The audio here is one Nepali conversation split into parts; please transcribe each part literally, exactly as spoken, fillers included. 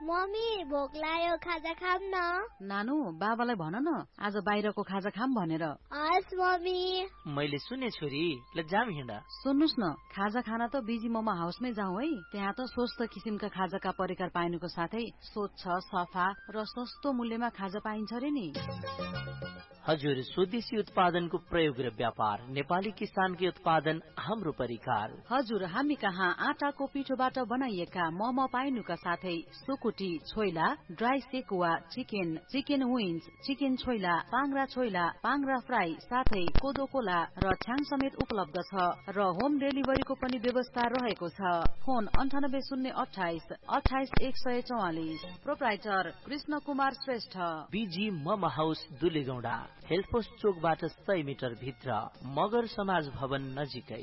मम्मी भोक लाग्यो खाजा खाम न। नानु बाबालाई भन न आज बाहिरको खाजा खाम भनेर। हस् मम्मी। मैले सुने छोरी ल जाम हिँडा। सुन्नुस् न खाजा खाना त बिजी मोमो हाउसमै जाउँ है। त्यहाँ त स्वस्थ किसिमका खाजाका परिकार पाइनुको साथै स्वच्छ सफा र सस्तो मूल्यमा खाजा पाइन्छ रे नि। हजुर स्वदेशी उत्पादनको प्रयोग र व्यापार नेपाली किसानकै उत्पादन हाम्रो परिकार। हजुर हामी कहाँ आटाको पिठोबाट बनाइएका मोमो पाइनुका साथै सुकुटी choila dry sekuwa chicken chicken wings chicken choila पाङ्रा choila पाङ्रा fry साथै कोदो कोला र छ्याङ समेत उपलब्ध छ र होम डेलिभरीको पनि व्यवस्था रहेको छ। फोन अन्ठानब्बे शून्य अठाइस अठाइस एक सय चौवालिस। Proprietor Krishna Kumar Shrestha. Busy momo house दुलेगौडा हेल्पोस्ट चोकबाट सय मिटर भित्र मगर समाज भवन नजिकै।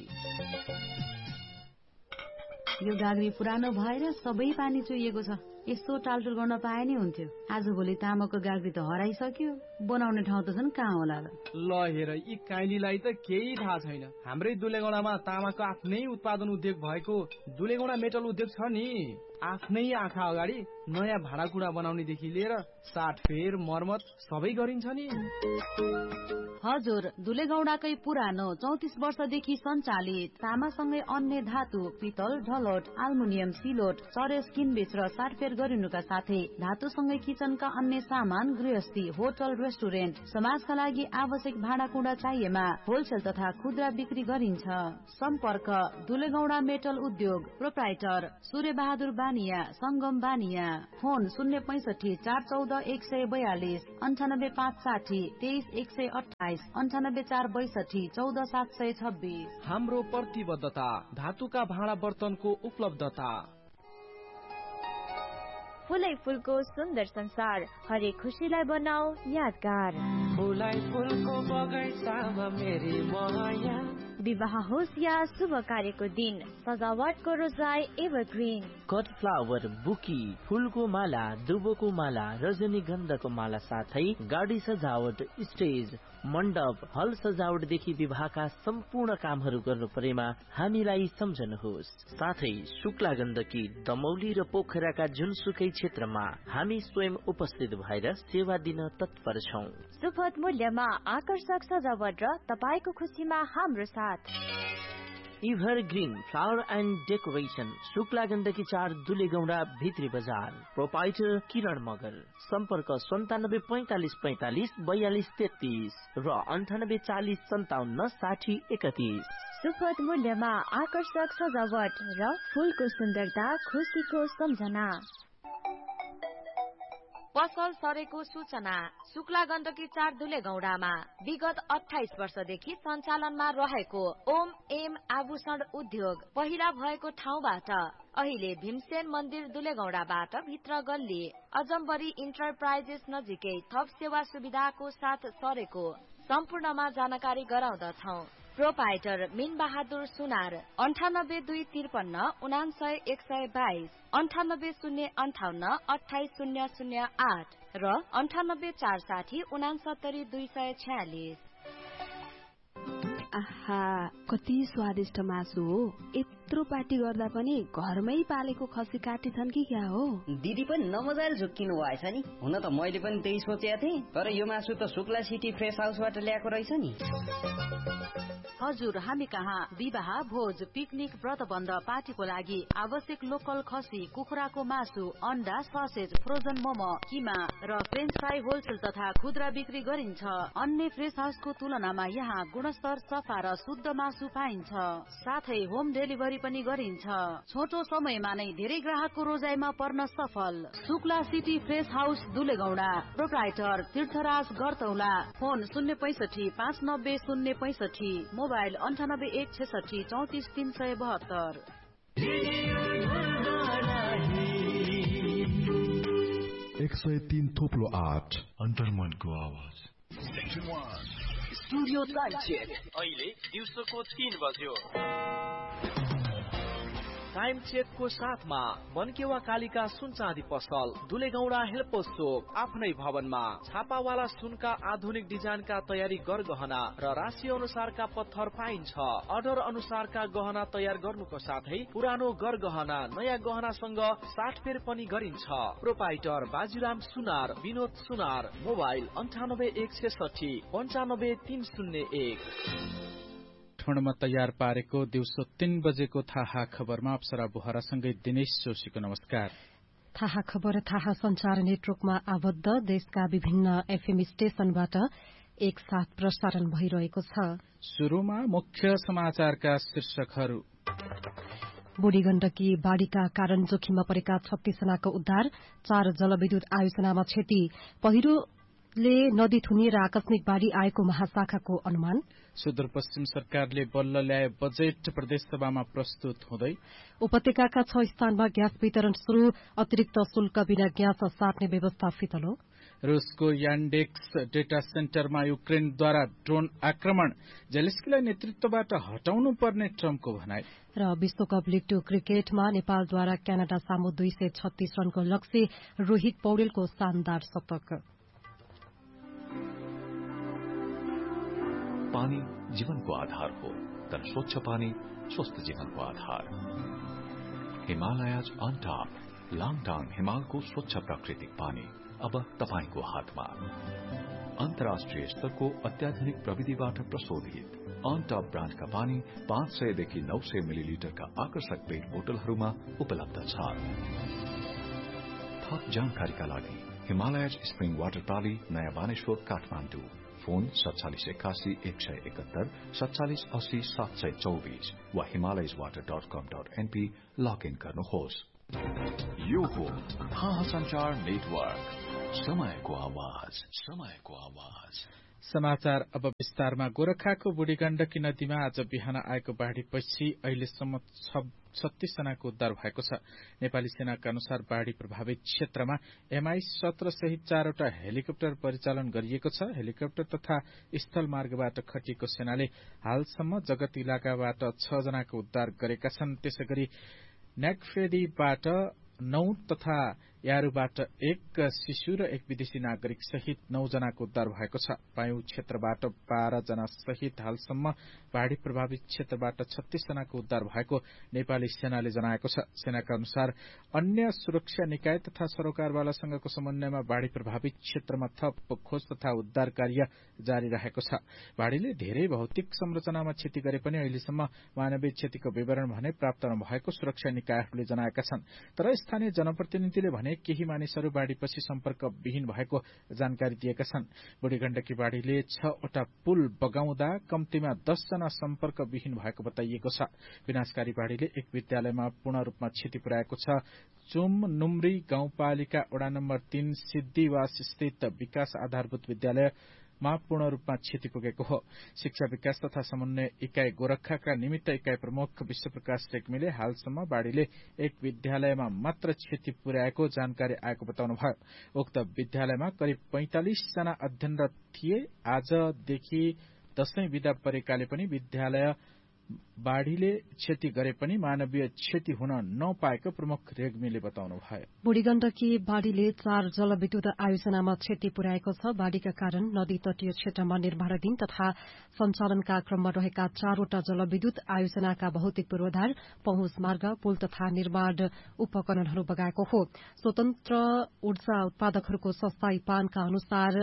यो गाग्री पुरानो भएर सबै पानी चुहिएको छ। यस्तो टालटुल गर्न पाए नि हुन्थ्यो। आज भोलि तामाको गाग्री त हराइसक्यो। बनाउने ठाउँ त छन् कहाँ होला र। ल हेर यी काइलीलाई त केही थाहा छैन। हाम्रै दुलेगौडामा तामाको आफ्नै उत्पादन उद्योग भएको दुलेगौडा मेटल उद्योग छ नि। आफ्नै आँखा अगाडि नयाँ भाँडाकुँडा बनाउनेदेखि लिएर साटफेर मर्मत सबै गरिन्छ नि। हजुर दुलेगौडाकै पुरानो चौतिस वर्षदेखि सञ्चालित तामासँगै अन्य धातु पितल ढलोट आल्मुनियम सिलोट चरेस किनबेच र साटफेर गरिनुका साथै धातुसँगै किचनका अन्य सामान गृहस्थी होटल रेस्टुरेन्ट समाजका लागि आवश्यक भाँडाकुँडा चाहिएमा होलसेल तथा खुद्रा बिक्री गरिन्छ। सम्पर्क दुलेगौडा मेटल उद्योग प्रोप्राइटर सूर्य बहादुर बानिया संगम बानिया। फोन शून्य पैंसठी चार चौध एक सय बयालिस अन्ठानब्बे पाँच साठी तेइस एक सय अठाइस अन्ठानब्बे चार बैसठी चौध सात सय छब्बीस। हाम्रो प्रतिबद्धता धातुका भाँडा बर्तनको उपलब्धता। फुलै फुलको सुन्दर संसार हरेक खुशीलाई बनाऊ यादगार। फुलै फुलको बगैँचामा मेरी माया। विवाह होस् या शुभ कार्यको दिन सजावटको रोजाई एभरग्रीन। कट फ्लावर बुकी फुलको माला दुबोको माला रजनीगन्धाको माला साथै गाडी सजावट स्टेज मण्डप हल सजावटदेखि विवाहका सम्पूर्ण कामहरू गर्नु परेमा हामीलाई सम्झनुहोस्। साथै शुक्ला गण्डकी दमौली र पोखराका जुनसुकै क्षेत्रमा हामी स्वयं उपस्थित भएर सेवा दिन तत्पर छौं। सुपथ मूल्यमा आकर्षक सजावट र तपाईको खुशीमा हाम्रो साथ। Ever green flower and decoration Shukla Gandaki चार दुलेगौडा भित्री बजार। प्रोपाइटर किरण मगर। सम्पर्क सन्तानब्बे पैंतालिस पैंतालिस बयालिस तेत्तीस र अन्ठानब्बे चालिस सन्ताउन्न साठी एकतीस। सुपथ मूल्यमा आकर्षक सजावट र फूलको सुन्दरता खुशीको सम्झना। पसल सरेको सूचना शुक्ला गण्डकी चार दुलेगौडामा विगत अठाइस वर्षदेखि सञ्चालनमा रहेको ओम एम आभूषण उद्योग पहिला भएको ठाउँबाट अहिले भीमसेन मन्दिर दुलेगौडाबाट भित्र गल्ली अजम्बरी इन्टरप्राइजेस नजिकै थप सेवा सुविधाको साथ सरेको सम्पूर्णमा जानकारी गराउँदछौ। प्रोपाइटर मीन बहादुर सुनार अन्ठानब्बे दुई त्रिपन्न उनासय एक सय बाइस अन्ठानब्बे शून्य अन्ठाउन्न अठाइस शून्य शून्य आठ र अन्ठानब्बे चार साठी उनासत्तरी दुई सय छयालिस। आहा कति स्वादिष्ट मासु हो। यत्रो पार्टी गर्दा पनि घरमै पालेको खसी काटिछन् कि क्या हो। दिदी पनि नमजाले झुक्किनु भएछ नि। हुन त मैले पनि त्यही सोचेको थिएँ तर यो मासु त शुक्ला सिटी फ्रेस हाउसबाट ल्याएको रहेछ नि। हजुर हामी कहाँ विवाह भोज पिकनिक व्रतबन्ध पार्टीको लागि आवश्यक लोकल खसी कुखुराको मासु अन्डा ससेज फ्रोजन मोमो किमा र फ्रेन्च फ्राई होलसेल तथा खुद्रा बिक्री गरिन्छ। अन्य फ्रेस हाउसको तुलनामा यहाँ गुणस्तर सफा र शुद्ध मासु पाइन्छ। साथै होम डेलिभरी पनि गरिन्छ। छोटो समयमा नै धेरै ग्राहकको रोजाइमा पर्न सफल Shukla city fresh house दुलेगौडा। Proprietor तीर्थराज गरतौला। फोन शून्य पैंसठी पाँच नब्बे शून्य पैंसठी मोबाइल अन्ठानब्बे एक छेसठी चौतिस तीन सय बहत्तर। एक सय तीन थोप्लो आठ अन्तर्मनको आवाज। स्टुडियो टाइम चेक अहिले दिउँसोको तीन बज्यो। टाइम चेकको साथमा मनकेवा कालिका सुन चाँदी पसल दुलेगौडा हेल्पोस चोक आफ्नै भवनमा छापावाला सुनका आधुनिक डिजाइनका तयारी गरगहना र राशि अनुसारका पत्थर पाइन्छ। अर्डर अनुसारका गहना तयार गर्नुको साथै पुरानो गरगहना नयाँ गहनासँग साटफेर पनि गरिन्छ। प्रोपाइटर बाजीराम सुनार विनोद सुनार मोबाइल अन्ठानब्बे एक छेसठी पन्चानब्बे तीन शून्य एक। ठोडमा तयार पारेको दिउँसो तीन बजेको थाहा खबरमा अप्सरा बोहरासँगै दिनेश जोशीको नमस्कार। थाहा खबर थाहा संचार नेटवर्कमा आबद्ध देशका विभिन्न एफएम स्टेशनबाट एकसाथ प्रसारण भइरहेको छ। शुरूमा मुख्य समाचारका शीर्षकहरू। बुढी गण्डकी बाढ़ीका कारण जोखिममा परेका छत्तीस जनाको उद्धार, चार जलविद्युत आयोजनामा क्षति, पहिरोले नदी थुनिए र आकस्मिक बाढ़ी आएको महाशाखाको अनुमान। सुदूरपश्चिम सरकारले बल्ल ल्याए बजेट प्रदेशसभामा प्रस्तुत हुँदै। उपत्यकाका छ स्थानमा ग्यास वितरण शुरू, अतिरिक्त शुल्क बिना ग्यास साट्ने व्यवस्था फितलो। रूसको यान्डेक्स डेटा सेन्टरमा युक्रेनद्वारा ड्रोन आक्रमण, जेलेस्कीलाई नेतृत्वबाट हटाउनु पर्ने ट्रम्पको भनाई। र विश्वकप लिग टू क्रिकेटमा नेपालद्वारा क्यानाडा सामु दुई सय छत्तीस रनको लक्ष्य, रोहित पौडेलको शानदार शतक। पानी जीवनको आधार हो, तर स्वच्छ पानी स्वस्थ जीवनको आधार। हिमालयज अन टप लाङटाङ हिमालको स्वच्छ प्राकृतिक पानी अब तपाईको हातमा। अन्तर्राष्ट्रिय स्तरको अत्याधुनिक प्रविधिबाट प्रशोधित अन टप ब्रान्डका पानी पाँच सयदेखि नौ सय मिलिलिटरका आकर्षक पेट बोतलहरूमा उपलब्ध छ। थप जानकारीका लागि हिमालयज स्प्रिङ वाटर प्राली, नयाँ बानेश्वर, काठमाडौँ। फोन सत्तालिस एकासी एक सय एकहत्तर सत्तालिस अस्सी सात सय चौबिस वा हिमालयज वाटर डट कम डट एनपी लगइन गर्नुहोस्। यो हो थाहा संचार नेटवर्क, समयको आवाज, समयको आवाज। समाचार अब विस्तारमा। गोरखाको बुढी गण्डकी नदीमा आज बिहान आएको बाढ़ीपछि अहिलेसम्म छत्तीस जनाको उद्धार भएको छ। नेपाली सेनाका अनुसार बाढ़ी प्रभावित क्षेत्रमा एमआई सत्र सहित चारवटा हेलिकप्टर परिचालन गरिएको छ। हेलिकप्टर तथा स्थल मार्गबाट खटिएको सेनाले हालसम्म जगत इलाकाबाट छ जनाको उद्धार गरेका छन्। त्यसैगरी न्याकफेदीबाट नौ तथा यारूबाट एक शिशु र एक विदेशी नागरिक सहित नौ जनाको उद्धार भएको छ। वायु क्षेत्रबाट बाह्र जना सहित हालसम्म बाढ़ी प्रभावित क्षेत्रबाट छत्तीस जनाको उद्धार भएको नेपाली सेनाले जनाएको छ। सेनाका अनुसार अन्य सुरक्षा निकाय तथा सरोकारवालासँगको समन्वयमा बाढ़ी प्रभावित क्षेत्रमा थप खोज तथा उद्धार कार्य जारी रहेको छ। बाढ़ीले धेरै भौतिक संरचनामा क्षति गरे पनि अहिलेसम्म मानवीय क्षतिको विवरण भने प्राप्त नभएको सुरक्षा निकायहरूले जनाएका छन्। तर स्थानीय जनप्रतिनिधिले भने केही मानिसहरू बाढ़ीपछि सम्पर्क विहीन भएको जानकारी दिएका छन्। बुढी गण्डकी बाढ़ीले छवटा पुल बगाउँदा कम्तीमा दस जना सम्पर्क विहीन भएको बताइएको छ। विनाशकारी बाढ़ीले एक विद्यालयमा पूर्ण रूपमा क्षति पुर्याएको छ। चुम नुम्री गाउँपालिका वडा नम्बर तीन सिद्धिवास स्थित विकास आधारभूत विद्यालय मा पूर्ण रूपमा क्षति पुगेको हो। शिक्षा विकास तथा समन्वय इकाई गोरखाका निमित्त इकाई प्रमुख विश्वप्रकाश रेग्मीले हालसम्म बाढ़ीले एक विद्यालयमा मात्र क्षति पुर्याएको जानकारी आएको बताउनुभयो। उक्त विद्यालयमा करिब पैंतालिस जना अध्ययनरत थिए। आजदेखि दशैं विदा परेकाले पनि विद्यालय बाढ़ीले क्षति गरे पनि मानवीय क्षति हुन नपाएको प्रमुख रेग्मीले बताउनुभयो। बुढी गण्डकी बाढ़ीले चार जलविद्युत आयोजनामा क्षति पुर्याएको छ। बाढ़ीका कारण नदी तटीय क्षेत्रमा निर्माणाधीन तथा सञ्चालनका क्रममा रहेका चारवटा जलविद्युत आयोजनाका भौतिक पूर्वाधार, पहुँच मार्ग, पुल तथा निर्माण उपकरणहरू बगाएको हो। स्वतन्त्र ऊर्जा उत्पादकहरूको संस्था इपानका अनुसार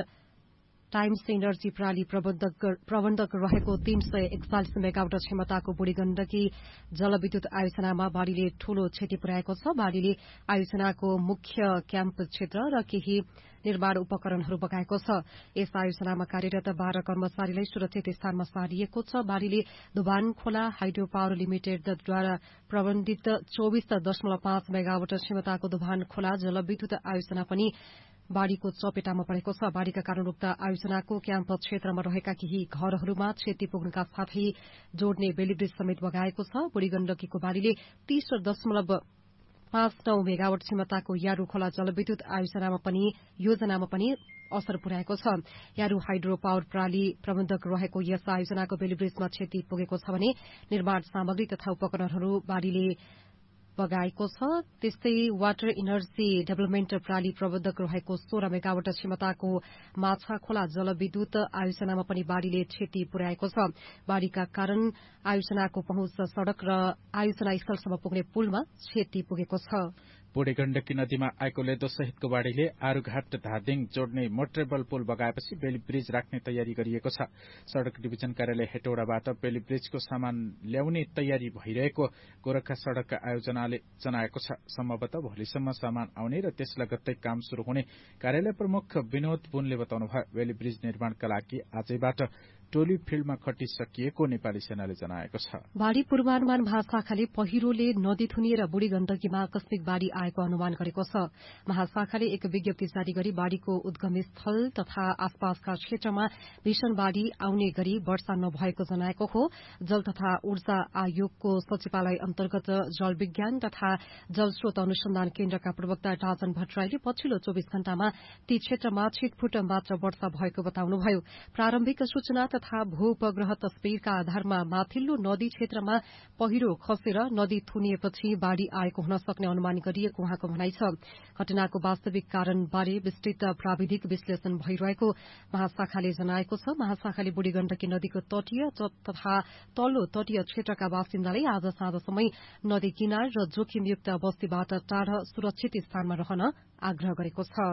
टाइम्स इनर्जी प्राली प्रबन्धक प्रबन्धक रहेको तीन सय एकचालिस मेगावाट क्षमताको बुढी गण्डकी जलविद्युत आयोजनामा बाढ़ीले ठूलो क्षति पुर्याएको छ। बाढ़ीले आयोजनाको मुख्य क्याम्प क्षेत्र र केही निर्माण उपकरणहरू बगाएको छ। यस आयोजनामा कार्यरत बाह्र कर्मचारीलाई सुरक्षित स्थानमा सारिएको छ। बाढ़ीले दोभान खोला हाइड्रो पावर लिमिटेडद्वारा प्रबन्धित चौबिस दशमलव पाँच मेगावाट क्षमताको दोभान खोला जलविद्युत आयोजना पनि बाढ़ीको चपेटामा परेको छ। बाढ़ीका कारण उक्त आयोजनाको क्याम्प क्षेत्रमा रहेका केही घरहरूमा क्षति पुग्नका साथै जोड्ने बेलीब्रिज समेत बगाएको छ। बुढी गण्डकीको बाढ़ीले तीस दशमलव पाँच नौ मेगावाट क्षमताको यारू खोला जलविद्युत आयोजनामा पनि योजनामा पनि असर पुर्याएको छ। यारू हाइड्रो पावर प्राली प्रबन्धक रहेको यस आयोजनाको बेलीब्रिजमा क्षति पुगेको छ भने निर्माण सामग्री तथा उपकरणहरू बाढ़ीले बगाएको छ। त्यस्तै वाटर इनर्जी डेभलपमेन्ट प्रणाली प्रबन्धक रहेको सोह्र मेगावाट क्षमताको माछा खोला जलविद्युत आयोजनामा पनि बाढ़ीले क्षति पुर्याएको छ। बाढ़ीका कारण आयोजनाको पहुँच सड़क र आयोजना स्थलसम्म पुग्ने पुलमा क्षति पुगेको छ। बुढी गण्डकी नदीमा आएको लेदो सहितको बाढ़ीले आरूघाट धादिङ जोड्ने मोटरेबल पुल बगाएपछि बेली ब्रिज राख्ने तयारी गरिएको छ। सड़क डिभिजन कार्यालय हेटौडाबाट बेली ब्रिजको सामान ल्याउने तयारी भइरहेको गोरखा सड़कका आयोजनाले जनाएको छ। सम्भवतः भोलिसम्म सामान आउने र त्यस लगत्तै काम शुरू हुने कार्यालय प्रमुख विनोद बुनले बताउनुभयो। बेली ब्रिज निर्माणका लागि आजैबाट टोली फिल्डमा खटिसकिएको नेपाली सेनाले जनाएको छ। बाढ़ी पूर्वानुमान महाशाखाले पहिरोले नदी थुनिएर बुढी गण्डकीमा आकस्मिक बाढ़ी आएको अनुमान गरेको छ। महाशाखाले एक विज्ञप्ति जारी गरी बाढ़ीको उद्गम स्थल तथा आसपासका क्षेत्रमा भीषण बाढ़ी आउने गरी वर्षा नभएको जनाएको हो। जल तथा ऊर्जा आयोगको सचिवालय अन्तर्गत जल विज्ञान तथा जलस्रोत अनुसन्धान केन्द्रका प्रवक्ता राजन भट्टराईले पछिल्लो चौविस घण्टामा ती क्षेत्रमा छिटफुट मात्र वर्षा भएको बताउनुभयो। प्रारम्भिक सूचना तथा भू उपग्रह तस्विरका आधारमा माथिल्लो नदी क्षेत्रमा पहिरो खसेर नदी थुनिएपछि बाढ़ी आएको हुन सक्ने अनुमान गरिएको उहाँको भनाइ छ। घटनाको वास्तविक कारणबारे विस्तृत प्राविधिक विश्लेषण भइरहेको महाशाखाले जनाएको छ। महाशाखाले बुढी गण्डकी नदीको तटीय तथा तल्लो तटीय क्षेत्रका बासिन्दाले आज साँझसम्मै नदी किनार र जोखिमयुक्त बस्तीबाट टाढा सुरक्षित स्थानमा रहन आग्रह गरेको छ।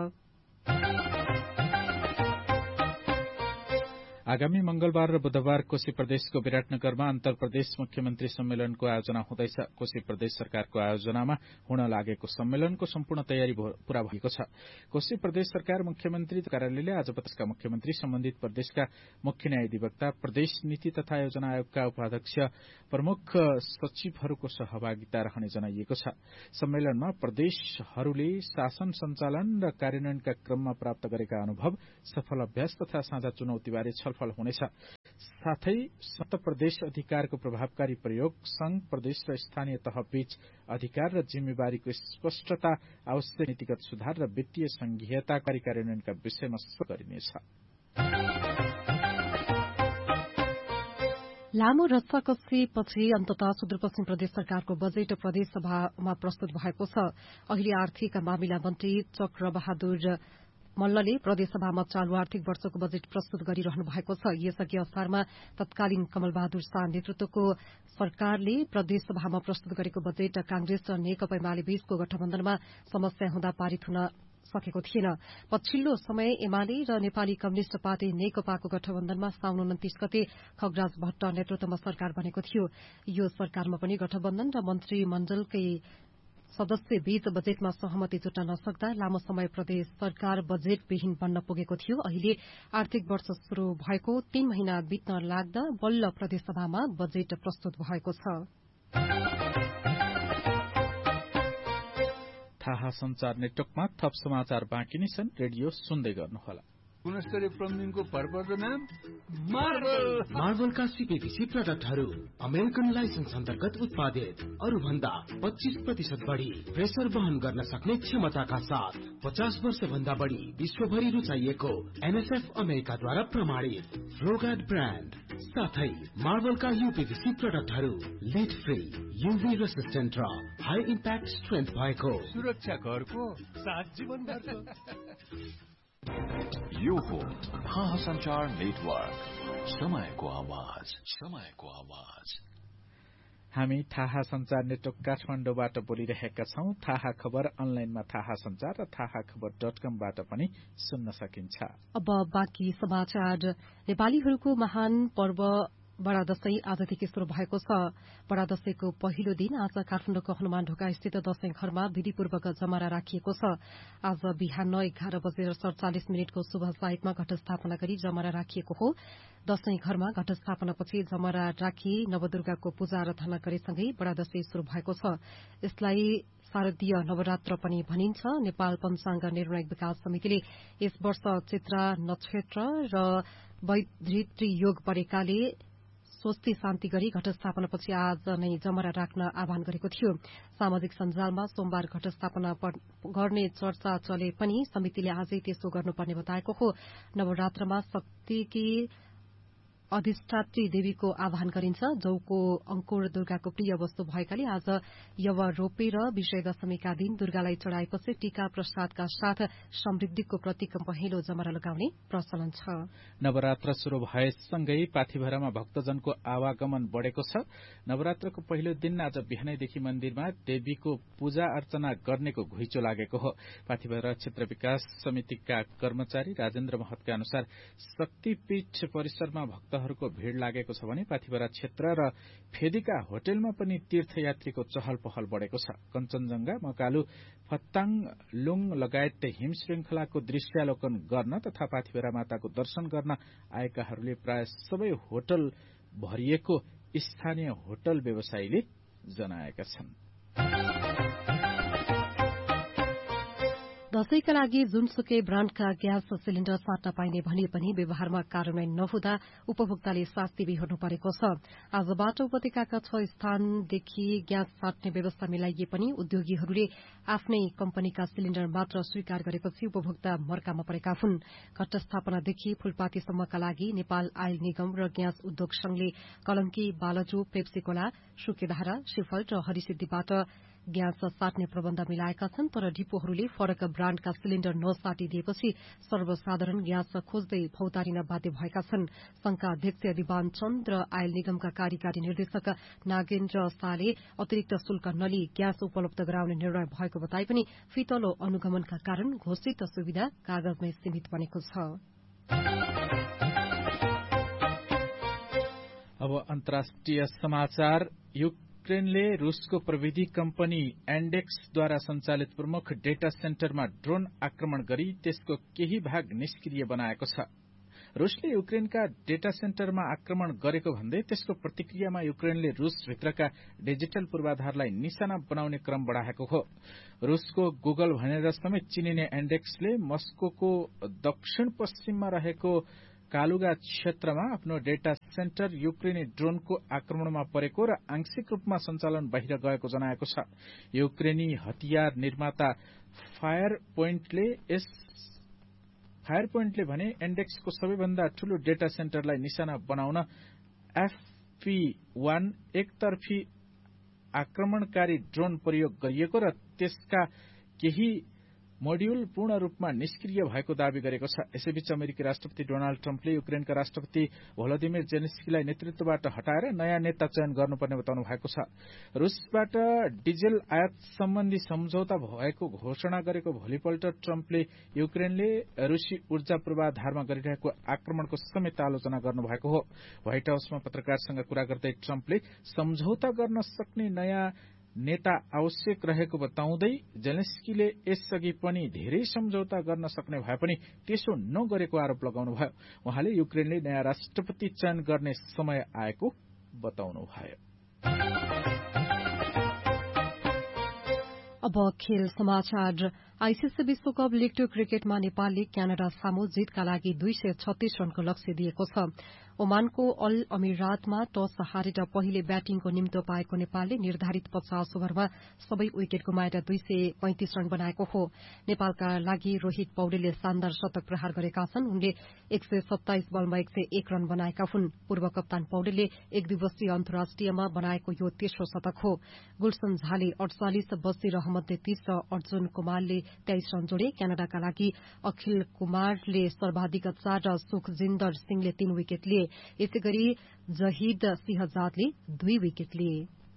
आगामी मंगलबार र बुधबार कोशी प्रदेशको विराटनगरमा अन्तर प्रदेश मुख्यमन्त्री सम्मेलनको आयोजना हुँदैछ। कोशी प्रदेश सरकारको आयोजनामा हुन लागेको सम्मेलनको सम्पूर्ण तयारी पूरा भएको छ। कोशी प्रदेश सरकार मुख्यमन्त्री कार्यालयले आज प्रदेशका मुख्यमन्त्री, सम्बन्धित प्रदेशका मुख्य न्यायाधिवक्ता, प्रदेश नीति तथा योजना आयोगका उपाध्यक्ष, प्रमुख सचिवहरूको सहभागिता रहने जनाइएको छ। सम्मेलनमा प्रदेशहरूले शासन सञ्चालन र कार्यान्वयनका क्रममा प्राप्त गरेका अनुभव, सफल अभ्यास तथा साझा चुनौतीबारे छलफल हुनेछ। साथै सत प्रदेश अधिकारको प्रभावकारी प्रयोग, संघ, प्रदेश र स्थानीय तहबीच अधिकार र जिम्मेवारीको स्पष्टता, आवश्यक नीतिगत सुधार र वित्तीय संघीयताकारी कार्यान्वयनका विषयमा गरिनेछ। लामो रस्साकसीपछि अन्ततः सुदूरपश्चिम प्रदेश सरकारको बजेट प्रदेशसभामा प्रस्तुत भएको छ। अहिले आर्थिक मामिला मन्त्री चक्रबहादुर मल्लले प्रदेशसभामा चालू आर्थिक वर्षको बजेट प्रस्तुत गरिरहनु भएको छ। यसअघि असारमा तत्कालीन कमलबहादुर शाह नेतृत्वको सरकारले प्रदेशसभामा प्रस्तुत गरेको बजेट कांग्रेस र नेकपा एमाले बीचको गठबन्धनमा समस्या हुँदा पारित हुन सकेको थिएन। पछिल्लो समय एमाले र नेपाली कम्युनिष्ट पार्टी नेकपाको गठबन्धनमा साउन उन्तिस गते खगराज भट्ट नेतृत्वमा सरकार बनेको थियो। यो सरकारमा पनि गठबन्धन र मन्त्रीमण्डलकै सदस्य बीच बजेटमा सहमति जुट्न नसक्दा लामो समय प्रदेश सरकार बजेटविहीन बन्न पुगेको थियो। अहिले आर्थिक वर्ष शुरू भएको तीन महिना बित्न लाग्दा बल्ल प्रदेशसभामा बजेट प्रस्तुत भएको छ। थाहा संचार नेटवर्कमा थप समाचार बाँकी नै छन्। रेडियो सुन्दै गर्नुहोला। गुणस्तरीय प्लम्बिङको भरपर्दो नाम मार्बल। मार्बलका सीपीवीसी प्रडक्टहरू अमेरिकन लाइसेन्स अन्तर्गत उत्पादित, अरू भन्दा पच्चीस प्रतिशत बढ़ी प्रेसर वहन गर्न सक्ने क्षमताका साथ पचास वर्ष भन्दा बढ़ी विश्वभरि रुचाइएको एनएसएफ अमेरिकाद्वारा प्रमाणित फ्लोगार्ड ब्रान्ड, साथै मार्बलका यूपीवीसी प्रडक्टहरू लिड फ्री, यूभी रेसिस्टेन्ट र हाई इम्प्याक्ट स्ट्रेन्थ भएको, सुरक्षा घरको सात जीवन भरको। यो हो थाहा संचार नेटवर्क, समयको आवाज, समयको आवाज। हामी थाहा संचार नेटवर्क काठमाडौँबाट बोलिरहेका छौं। थाहा खबर अनलाइनमा थाहा संचार र थाहा खबर डट कमबाट पनि सुन्न सकिन्छ। अब बाँकी समाचार। नेपालीहरूको महान पर्व बडा दशैं आजदेखि शुरू भएको छ। बडा दशैंको पहिलो दिन आज काठमाडौँको हनुमान ढोका स्थित दशैं घरमा विधिपूर्वक जमरा राखिएको छ। आज बिहान एघार बजेर सड़चालिस मिनटको शुभ साइतमा घटस्थापना गरी जमरा राखिएको हो। दशैं घरमा घटस्थापनापछि जमरा राखी नवदुर्गाको पूजा आराधना गरेसँगै बडा दशैं शुरू भएको छ। यसलाई शारदीय नवरात्र पनि भनिन्छ। नेपाल पञ्चाङ्ग निर्णय विकास समितिले यस वर्ष चित्रा नक्षत्र र वैधृति योग परेकाले स्वस्ति शान्ति गरी घटस्थापनापछि आज नै जमरा राख्न आह्वान गरेको थियो। सामाजिक सञ्जालमा सोमबार घटस्थापना गर्ने चर्चा चले पनि समितिले आजै त्यसो गर्नुपर्ने बताएको हो। नवरात्रमा शक्तिकी अधिष्ठात्री देवीको आह्वान गरिन्छ। जौको अंकुर दुर्गाको प्रिय वस्तु भएकाले आज यव रोपे र विजय दशमीका दिन दुर्गालाई चढ़ाएपछि टीका प्रसादका साथ समृद्धिको प्रतीक पहेँलो जमरा लगाउने प्रचलन छ। नवरात्र शुरू भएसँगै पाथिभरामा भक्तजनको आवागमन बढ़ेको छ। नवरात्रको पहिलो दिन आज बिहानैदेखि मन्दिरमा देवीको पूजा अर्चना गर्नेको घुइँचो लागेको हो। पाथिभरा क्षेत्र विकास समितिका कर्मचारी राजेन्द्र महतका अनुसार शक्तिपीठ परिसरमा भक्तहरूको भीड़ लागेको छ भने पाथिभरा क्षेत्र र फेदीका होटलमा पनि तीर्थयात्रीको चहल पहल बढ़ेको छ। कञ्चनजंघा, मकालु, फत्ताङ, लुङ लगायत हिम श्रृंखलाको दृश्यावलोकन गर्न तथा पाथिभरा माताको दर्शन गर्न आएकाहरूले प्राय सबै होटल भरिएको स्थानीय होटल व्यवसायीले जनाएका छन्। दशैंका लागि जुनसुकै ब्राण्डका ग्यास सिलिण्डर साट्न पाइने भनिए पनि व्यवहारमा कार्यान्वयन नहुँदा उपभोक्ताले शास्ति बिहोर्नु परेको छ। आजबाट उपत्यकाका छ स्थानदेखि ग्यास साट्ने व्यवस्था मिलाइए पनि उद्योगीहरूले आफ्नै कम्पनीका सिलिण्डर मात्र स्वीकार गरेपछि उपभोक्ता मर्कामा परेका हुन्। घटस्थापनादेखि फूलपातीसम्मका लागि नेपाल आयल निगम र ग्यास उद्योग संघले कलंकी, बालजु, पेप्सीकोला, सुकेधारा, सिफल्ट र हरिसिद्धिबाट ग्यास साट्ने प्रबन्ध मिलाएका छन्। तर डिपोहरूले फरक ब्राण्डका सिलिण्डर नसाटिदिएपछि सर्वसाधारण ग्यास खोज्दै भौतारिन बाध्य भएका छन्। संघका अध्यक्ष दिवान चन्द र आयल निगमका कार्यकारी निर्देशक नागेन्द्र शाहले अतिरिक्त शुल्क नलिई ग्यास उपलब्ध गराउने निर्णय भएको बताए पनि फितलो अनुगमनका कारण घोषित सुविधा कागजमै सीमित बनेको छ। अब अन्तर्राष्ट्रिय समाचार। युक्रेनले रूसको प्रविधि कम्पनी एन्डेक्सद्वारा सञ्चालित प्रमुख डेटा सेन्टरमा ड्रोन आक्रमण गरी त्यसको केही भाग निष्क्रिय बनाएको छ। रूसले युक्रेनका डेटा सेन्टरमा आक्रमण गरेको भन्दै त्यसको प्रतिक्रियामा युक्रेनले रूसभित्रका डिजिटल पूर्वाधारलाई निशाना बनाउने क्रम बढ़ाएको हो। रूसको गुगल भनेर समेत चिनिने एन्डेक्सले मस्कोको दक्षिण पश्चिममा रहेको कालुगा क्षेत्रमा आफ्नो डेटा सेन्टर युक्रेनी ड्रोनको आक्रमणमा परेको र आंशिक रूपमा सञ्चालन बाहिर गएको जनाएको छ। युक्रेनी हतियार निर्माता फायर पोइन्टले यस फायर पोइन्टले भने एन्डेक्सको सबैभन्दा ठूलो डेटा सेन्टरलाई निशाना बनाउन एफपी वान एकतर्फी आक्रमणकारी ड्रोन प्रयोग गरिएको र त्यसका केही मोड्यूल पूर्ण रूपमा निष्क्रिय भएको दावी गरेको छ। यसैबीच अमेरिकी राष्ट्रपति डोनाल्ड ट्रम्पले युक्रेनका राष्ट्रपति भोलोदिमिर जेलेन्स्कीलाई नेतृत्वबाट हटाएर नयाँ नेता चयन गर्नुपर्ने बताउनु भएको छ। रूसबाट डिजेल आयात सम्बन्धी सम्झौता भएको घोषणा गरेको भोलिपल्ट ट्रम्पले युक्रेनले रूसी ऊर्जा पूर्वाधारमा गरिरहेको आक्रमणको समेत आलोचना गर्नुभएको हो। व्हाइट हाउसमा पत्रकारसँग कुरा गर्दै ट्रम्पले सम्झौता गर्न सक्ने नयाँ नेता आवश्यक रहेको बताउँदै जेलेन्स्कीले यसअघि पनि धेरै सम्झौता गर्न सक्ने भए पनि त्यसो नगरेको आरोप लगाउनुभयो। उहाँले युक्रेनले नयाँ राष्ट्रपति चयन गर्ने समय आएको बताउनुभयो। अब खेल समाचार। आईसीसी विश्वकप लीग टू क्रिकेटमा नेपालले क्यानाडा सामु जितका लागि दुई सय छत्तीस रनको लक्ष्य दिएको छ। ओमानको अल अमिरातमा टस हारेर पहिले ब्याटिङको निम्तो पाएको नेपालले निर्धारित पचास ओभरमा सबै विकेट गुमाएर दुई सय पैंतिस रन बनाएको हो। नेपालका लागि रोहित पौडेलले शानदार शतक प्रहार गरेका छन्। उनले एक सय सत्ताइस बलमा एक सय एक रन बनाएका हुन्। पूर्व कप्तान पौडेलले एक दिवसीय अन्तर्राष्ट्रियमा बनाएको यो तेस्रो शतक हो। गुलसन झाले अडचालिस, बशीर अहमदले तीस र अर्जुन कुमारले तेइस रन जोडे। क्यानाडाका लागि अखिल कुमारले सर्वाधिक चार र सुखजिन्दर सिंहले तीन विकेट लिए। यसै गरी जहिद सिंहजादले दुई विकेट लिए।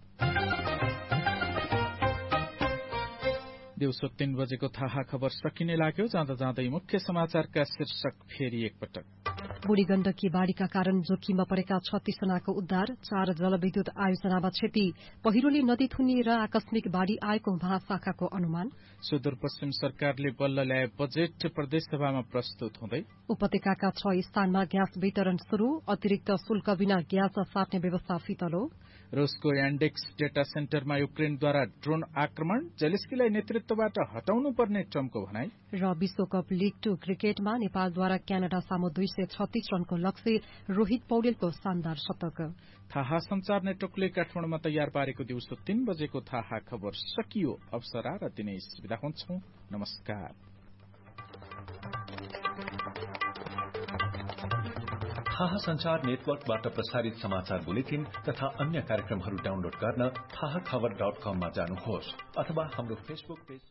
दिउँसो तीन बजेको थाहा खबर सकिने लाग्यो। जाँदा जाँदै मुख्य समाचारका शीर्षक फेरि एकपटक। बुढी गण्डकी बाढ़ीका कारण जोखिममा परेका छत्तीस जनाको उद्धार। चार जलविद्युत आयोजनामा क्षति। पहिरोले नदी थुनिएर आकस्मिक बाढ़ी आएको महाशाखाको अनुमान। सुदूरपश्चिम सरकारले बल्ल ल्याए बजेट प्रदेशसभामा प्रस्तुत हुँदै। उपत्यकाका छ स्थानमा ग्यास वितरण शुरू। अतिरिक्त शुल्क बिना ग्यास साट्ने व्यवस्था फितलो। रूसको एन्डेक्स डेटा सेन्टरमा युक्रेनद्वारा ड्रोन आक्रमण। जेलेन्स्कीलाई नेतृत्वबाट हटाउनुपर्ने ट्रम्पको भनाई। र विश्वकप लीग टू क्रिकेटमा नेपालद्वारा क्यानाडा सामु दुई सय छत्तीस रनको लक्ष्य। रोहित पौडेलको शानदार शतक। थाहा संचार नेटवर्कले काठमाडौँमा तयार पारेको दिउँसो तीन बजेको थाहा खबर सकियो। अवसरा र दिनेश बिदा हुन्छौं। नमस्कार। थाहा संचार नेटवर्कबाट प्रसारित समाचार बुलेटिन तथा अन्य कार्यक्रमहरू डाउनलोड गर्न थाहा खबर डट कममा जानुहोस् अथवा हाम्रो फेसबुक पेज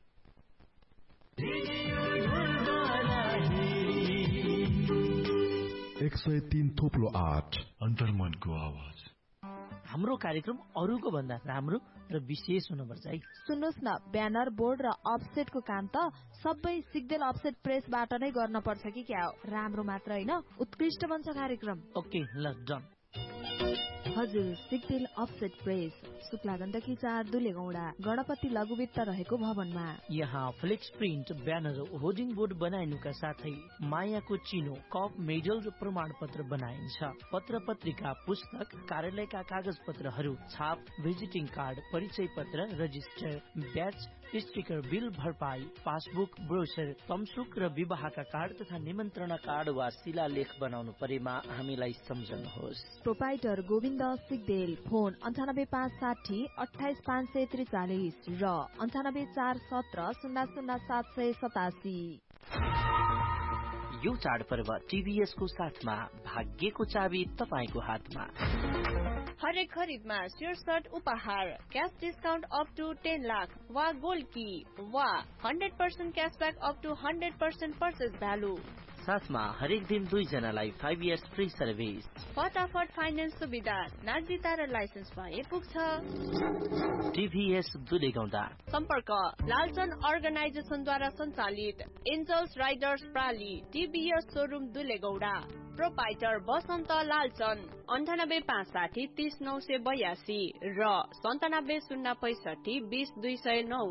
एक सय तीन थोप्लो आठ अन्तर्मनको आवाज। हाम्रो कार्यक्रम अरूको भन्दा राम्रो र विशेष हुनुपर्छ है। सुन्नुहोस् न, ब्यानर बोर्ड र अफसेटको काम त सबै सिग्देल अफसेट प्रेसबाट नै गर्न पर्छ कि क्या हो? राम्रो मात्र हैन, उत्कृष्ट बन्छ कार्यक्रम। ओके ल डन। हजुर, सिग्देल अफसेट प्रेस, शुक्ला गण्डकी चार दुलेगौडा, गणपति लघुवित्त रहेको भवनमा। यहाँ flex print, banner, hoarding board बनाइनुका साथै मायाको चिनो, कप, मेडल र प्रमाण पत्र बनाइन्छ। पत्र पत्रिका, पुस्तक, कार्यालयका कागज पत्रहरू, छाप, भिजिटिङ कार्ड, परिचय पत्र, रजिस्टर, ब्याच, स्टिकर, बिल भरपाई, पासबुक, ब्रोचर, तमसुक र विवाहका कार्ड तथा निमन्त्रणा कार्ड वा शिलालेख बनाउनु परेमा हामीलाई सम्झनुहोस्। प्रोपाइटर गोविन्द सिग्देल, फोन अन्ठानब्बे पाँच साठी अठाइस पाँच सय त्रिचालिस र अन्ठानब्बे चार सत्र शून्य शून्य सात सय सतासी। यो चाडपर्व टीभीएस को साथमा, भाग्यको चाबी तपाईको हातमा। हरेक खरिदमा शीर्षक उपहार, cash discount up to ten lakh वा गोल्ड की वा hundred percent cashback up two hundred percent purchase value. साथमा हरेक दिन दुईजनालाई फाइभ इयर्स फ्री सर्भिस। फटाफट फाइनेन्स सुविधा, नागरिकता र लाइसेन्स भए पुग्छ। टीभीएस दुलेगौडा। सम्पर्क लालचन अर्गनाइजेसनद्वारा सञ्चालित angels Riders प्राली, TVS showroom दुलेगौडा। Proprietor बसन्त लालचन, अन्ठानब्बे पाँच साठी तीस नौ सय बयासी र सन्तानब्बे शून्य पैसठी बीस दुई सय नौ।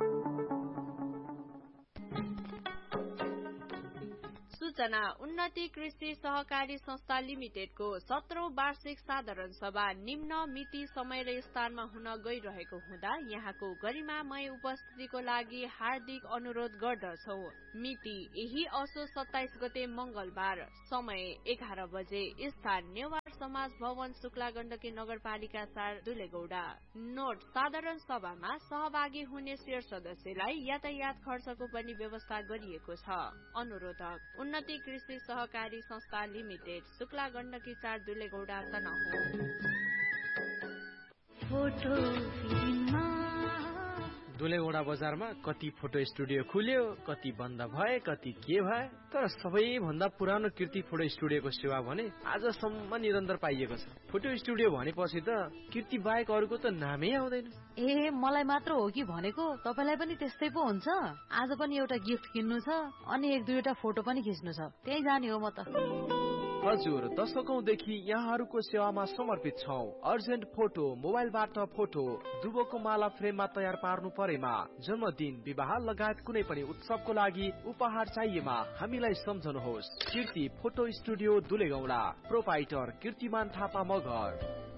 सूचना उन्नति कृषि सहकारी संस्था लिमिटेडको सत्रौं वार्षिक साधारण सभा निम्न मिति समय र स्थानमा हुन गइरहेको हुँदा यहाँको गरिमामय उपस्थितिको लागि हार्दिक अनुरोध गर्दछौ। मिति यही असोज सत्ताइस गते मंगलबार, समय एघार बजे, स्थान नेवार समाज भवन, शुक्ला गण्डकी नगरपालिका चार दुलेगौडा। नोट, साधारण सभामा सहभागी हुने शेर सदस्यलाई यातायात खर्चको पनि व्यवस्था गरिएको छ। अनुरोधक उन्नति कृषि सहकारी संस्था लिमिटेड, शुक्ला गण्डकी चार दुलेगौडा तनहुँ। दुलेगौडा बजारमा कति फोटो स्टुडियो खुल्यो, कति बन्द भए, कति के भए, तर सबैभन्दा पुरानो कीर्ति फोटो स्टुडियोको सेवा भने आजसम्म निरन्तर पाइएको छ। फोटो स्टुडियो भनेपछि त कीर्ति बाहेक अरूको त नामै आउँदैन। ए मलाई मात्र हो कि भनेको? तपाईलाई पनि त्यस्तै पो हुन्छ? आज पनि एउटा गिफ्ट किन्नु छ अनि एक दुईवटा फोटो पनि खिच्नु छ, त्यही जाने हो म त। हजुर, दशकौंदेखि यहाँहरूको सेवामा समर्पित छौं। अर्जेन्ट फोटो, मोबाइलबाट फोटो, दुबोको माला फ्रेममा तयार पार्नु परेमा, जन्मदिन, विवाह लगायत कुनै पनि उत्सवको लागि उपहार चाहिएमा हामीलाई सम्झनुहोस्। कीर्ति फोटो स्टुडियो दुलेगौडा, प्रोपाइटर कीर्तिमान थापा मगर।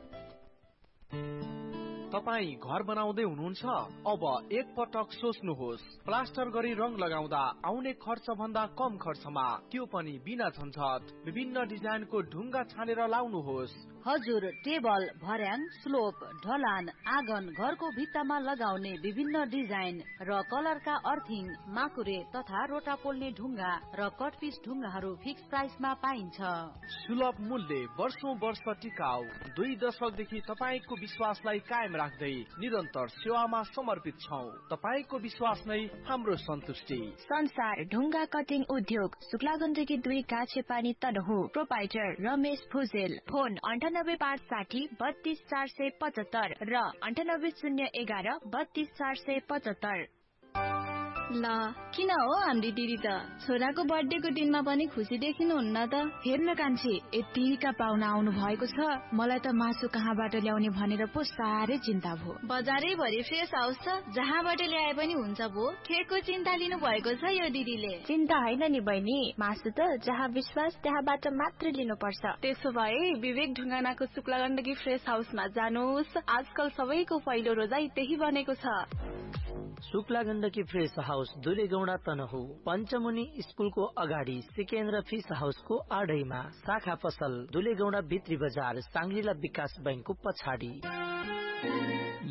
तपाई घर बनाउँदै हुनुहुन्छ? अब एक पटक सोच्नुहोस्। प्लास्टर गरी रंग लगाउँदा आउने खर्च भन्दा कम खर्चमा, त्यो पनि बिना झन्झट, विभिन्न डिजाइनको ढुङ्गा छानेर लाउनुहोस्। हजुर, टेबल, भर्याङ, स्लोप, ढलान, आँगन, घरको भित्तामा लगाउने विभिन्न डिजाइन र कलरका अर्थिङ, माकुरे तथा रोटा पोल्ने ढुङ्गा र कटपिस ढुङ्गाहरू फिक्स प्राइसमा पाइन्छ। सुलभ मूल्य, वर्षौं वर्ष टिकाउ, दुई दशकदेखि तपाईको विश्वासलाई कायम राख्दै निरन्तर सेवामा समर्पित छौं। तपाईको विश्वास नै हाम्रो सन्तुष्टि। संसार ढुङ्गा कटिङ उद्योग, शुक्ला गण्डकी दुई काछे पानी तनहु। प्रोपाइटर रमेश भुजेल, फोन अन्ठानब्बे पाँच साठी बत्तीस चार सय पचहत्तर र अन्ठानब्बे शून्य एघार बत्तीस चार सय पचहत्तर। ल किन हो हाम्री दिदी त छोराको बर्थडेको दिनमा पनि खुसी देखिनुहुन्न त? हेर्न कान्छी, यतिका पाहुना आउनु भएको छ, मलाई त मासु कहाँबाट ल्याउने भनेर पो साह्रै चिन्ता भयो। बजारै भरि फ्रेस हाउस छ, जहाँबाट ल्याए पनि हुन्छ भो। केको चिन्ता लिनु भएको छ यो दिदीले? चिन्ता होइन नि बहिनी, मासु त जहाँ विश्वास त्यहाँबाट मात्र लिनुपर्छ। त्यसो भए विवेक ढुङ्गानाको शुक्ला गण्डकी फ्रेस हाउसमा जानुहोस्। आजकल सबैको पहिलो रोजाइ त्यही बनेको छ। शुक्ला गण्डकी फ्रेस हाउस दुलेगौडा तनहु, पञ्चमुनि स्कुलको अगाडि सिकेन्द्र फिस हाउसको आडैमा, शाखा पसल दुलेगौडा भित्री बजार, सांग्रिला विकास बैंकको पछाडि।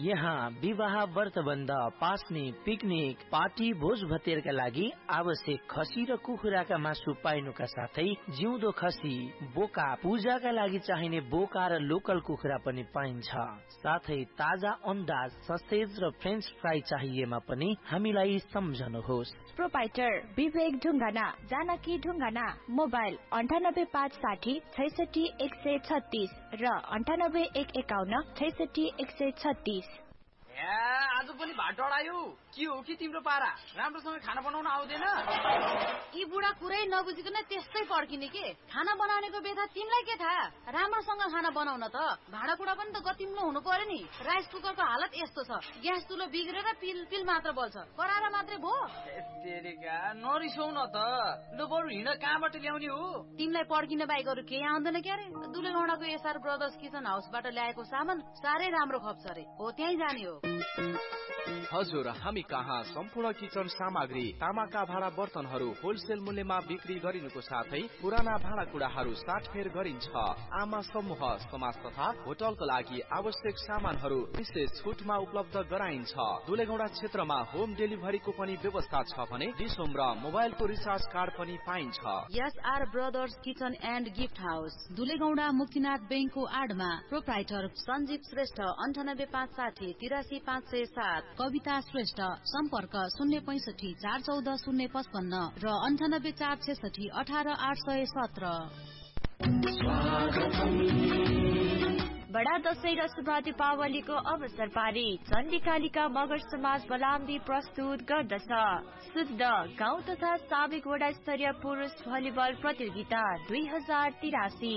यहाँ विवाह व्रतबन्ध पास्ने पिकनिक पार्टी भोज भतेरका लागि आवश्यक खसी र कुखुराका मासु पाइनुका साथै जिउँदो खसी बोका पूजाका लागि चाहिने बोका र लोकल कुखुरा पनि पाइन्छ। साथै ताजा अन्डा ससेज र फ्रेन्च फ्राई चाहिएमा पनि हामीलाई सम्झनुहोस्। प्रोपाइटर विवेक ढुङ्गाना जानकी ढुङ्गाना मोबाइल अन्ठानब्बे पाँच साठी छैसठी एक सय छत्तीस र अन्ठानब्बे एक एकाउन्न छैसठी एक सय छत्तीस। आज पनि भात डढायो के हो कि तिम्रो पारा राम्रोसँग खाना बनाउन आउँदैन? यी बुढा कुरै नबुझिकन त्यस्तै पर्खिने के? खाना बनाउनेको बेथा तिमीलाई के थाहा? राम्रोसँग खाना बनाउन त भाँडाकुँडा पनि त गतिम्लो हुनु पर्यो नि। राइस कुकरको हालत यस्तो छ, ग्यास चुलो बिग्रेर पिल पिल मात्र बल्छ, कराएर मात्रै भो। तेरेका नरिसौ न त, लु बरु हिँड कहाँबाट ल्याउने हो? तिमीलाई पर्खिन बाहेक अरू केही आउँदैन क्यारे? दुलेगौडाको एसआर ब्रदर्स किचन हाउसबाट ल्याएको सामान साह्रै राम्रो खप्छ रे, हो त्यही जाने हो। हजुर, हामी कहाँ सम्पूर्ण किचन सामग्री तामाका भाँडा बर्तनहरू होलसेल मूल्यमा बिक्री गरिनुको साथै पुराना भाँडाकुँडाहरू साटफेर गरिन्छ। आमा समूह समाज तथा होटलको लागि आवश्यक सामानहरू विशेष छुटमा उपलब्ध गराइन्छ। दुलेगौडा क्षेत्रमा होम डेलिभरीको पनि व्यवस्था छ भने डिसोम र मोबाइलको रिचार्ज कार्ड पनि पाइन्छ। SR brothers kitchen and gift house दुलेगौडा Muktinath बैंकको आडमा। प्रोप्राइटर सञ्जीव श्रेष्ठ अन्ठानब्बे पाँच साठी तिरासी पाँच सय सात। कविता श्रेष्ठ सम्पर्क शून्य पैंसठी चार चौध शून्य पचपन्न र अन्ठानब्बे चार छेसठी अठार आठ सय सत्र। बडा दशैं र शुभ दीपावलीको अवसर पारी चण्डीकालिका मगर समाज बलाम्दी प्रस्तुत गर्दछ शुद्ध गाउँ तथा साबिक वडा स्तरीय पुरुष भलिबल प्रतियोगिता दुई हजार तिरासी।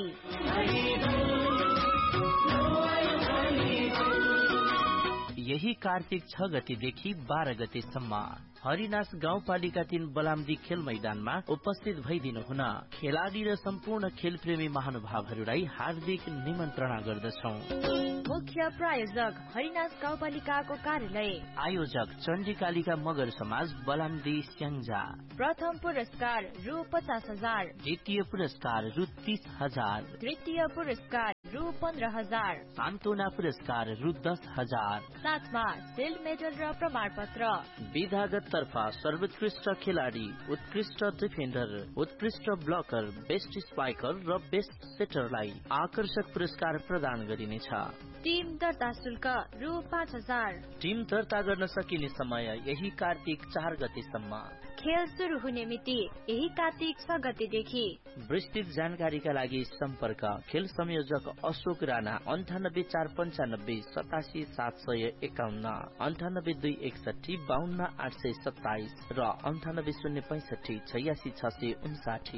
यही कार्तिक छ गतेदेखि बाह्र गतेसम्म हरिनास गाउँपालिका तीन बलाम्दी खेल मैदानमा उपस्थित भइदिनु हुन खेलाडी र सम्पूर्ण खेलप्रेमी महानुभावहरूलाई हार्दिक निमन्त्रणा गर्दछौं। मुख्य प्रायोजक हरिनास गाउँपालिकाको कार्यालय। आयोजक चण्डीकालिका मगर समाज बलाम्दी स्याङ्जा। प्रथम पुरस्कार रु पचास हजार, द्वितीय पुरस्कार रु तीस हजार, तृतीय पुरस्कार रु पन्ध्र हजार, सान्त्वना पुरस्कार रु दस हजार, साथमा सिल्ड मेडल र प्रमाण पत्र। विधागत तर्फ सर्वोत्कृष्ट खेलाडी, उत्कृष्ट डिफेन्डर, उत्कृष्ट ब्लकर, बेस्ट स्ट्राइकर र बेस्ट सेटरलाई आकर्षक पुरस्कार प्रदान गरिनेछ। टिम दर्ता शुल्क रु पाँच हजार। टिम दर्ता गर्न सकिने समय यही कार्तिक चार गतेसम्म। खेल शुरू हुने मिति यही कार्तिक छ गतेदेखि। विस्तृत जानकारीका लागि सम्पर्क खेल संयोजक अशोक राणा अन्ठानब्बे चार पञ्चानब्बे सतासी सात सय एकाउन्न, अन्ठानब्बे दुई एकसठी बाहन्न आठ सय सत्ताइस र अन्ठानब्बे शून्य पैंसठी छयासी छ सय उन्साठी।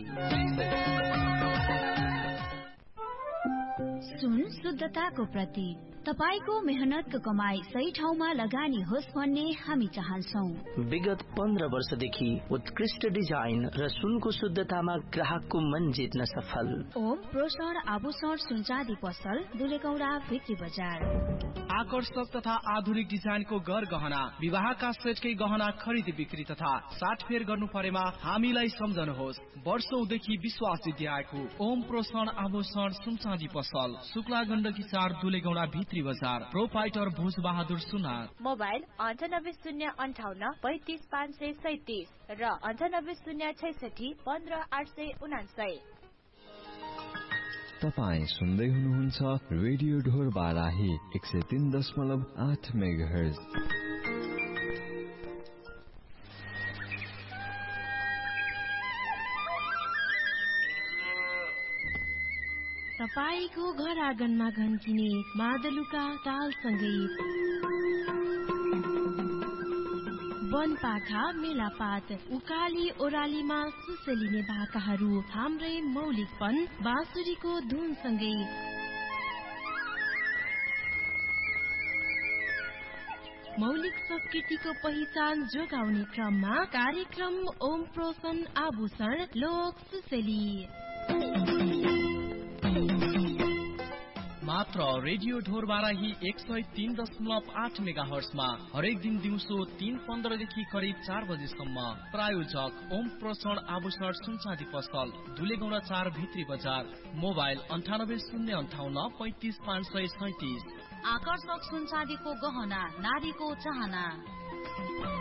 सुन शुद्धताको प्रतीक। तपाईको मेहनतको कमाई सही ठाउँमा लगानी होस् भन्ने हामी चाहन्छौं। विगत पन्ध्र वर्षदेखि उत्कृष्ट डिजाइन र सुनको शुद्धतामा ग्राहकको मन जित्न सफल ओम प्रोषण आभूषण सुनचाँदी पसल दुलेगौडा भित्री बजार। आकर्षक तथा आधुनिक डिजाइनको गर गहना, विवाहका सेटकै गहना खरिदी बिक्री तथा साटफेर गर्नु परेमा हामीलाई सम्झनुहोस्। वर्षौंदेखि विश्वास जित्याएको ओम प्रोषण आभूषण सुनचाँदी पसल, शुक्ला गण्डकी चार दुलेगौडा भित्री बजार। प्रोपाइटर भोज बहादुर सुनार। मोबाइल अन्ठानब्बे शून्य अन्ठाउन्न पैंतिस पाँच सय सैतिस र अन्ठानब्बे शून्य छैसठी पन्ध्र आठ सय उनासय। तपाईँ सुन्दै हुनुहुन्छ रेडियो ढोर बाराही एक सय तीन दशमलव आठ मेगाहर्ज। तपाईको घर आँगनमा घन्टिने मादलुका तालसँगै वनपाखा मेलापात उकाली ओरालीमा सुसलिने भाकाहरू हाम्रै मौलिकपन बाँसुरीको धुनसँगै मौलिक संस्कृतिको पहिचान जोगाउने क्रममा कार्यक्रम ओम प्रोसन आभूषण लोक सुसेली। मात्र रेडियो ढोर बाराही एक सय तीन दशमलव आठ मेगा हर्समा हरेक दिन दिउँसो तीन पन्ध्रदेखि करिब चार बजेसम्म। प्रायोजक ओम प्रोषण आभूषण सुनचाँदी पसल, दुलेगौडा चार भित्री बजार। मोबाइल अन्ठानब्बे शून्य अन्ठाउन्न पैंतिस पाँच सय सैतिस। आकर्षक सुनचाँदीको गहना, नारीको चाहना।